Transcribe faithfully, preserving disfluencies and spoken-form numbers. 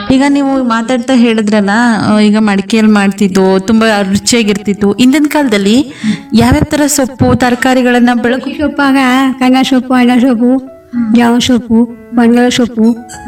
ಈಗ ನೀವು ಮಾತಾಡ್ತಾ ಹೇಳಿದ್ರಲ್ಲ ಆ, ಈಗ ಮಡಿಕೆಯಲ್ಲಿ ಮಾಡ್ತಿದ್ದು ತುಂಬಾ ರುಚಿಯಾಗಿರ್ತಿತ್ತು. ಇಂದಿನ ಕಾಲದಲ್ಲಿ ಯಾವ್ಯಾವ ತರ ಸೊಪ್ಪು ತರಕಾರಿಗಳನ್ನ ಬೆಳಕು ಸೊಪ್ಪಾಗ ಕಂಗ ಸೊಪ್ಪು ಅಣ್ಣ ಸೊಪ್ಪು ಜಾವ ಸೊಪ್ಪು ಬಂಗಳ ಸೊಪ್ಪು